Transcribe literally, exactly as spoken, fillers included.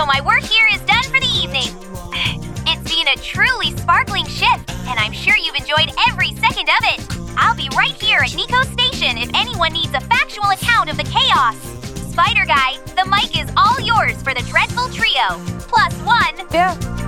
my work here is done for the evening. It's been a truly sparkling shift, and I'm sure you've enjoyed every second of it. I'll be right here at Nico Station if anyone needs a factual account of the chaos. Spider Guy, the mic is all yours for the Dreadful Trio. Plus one. Yeah.